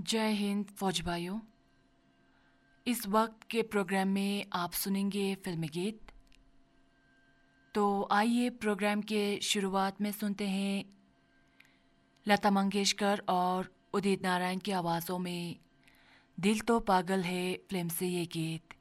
जय हिंद फौज भाइयों। इस वक्त के प्रोग्राम में आप सुनेंगे फिल्मी गीत। तो आइए प्रोग्राम के शुरुआत में सुनते हैं लता मंगेशकर और उदित नारायण की आवाज़ों में दिल तो पागल है फिल्म से ये गीत।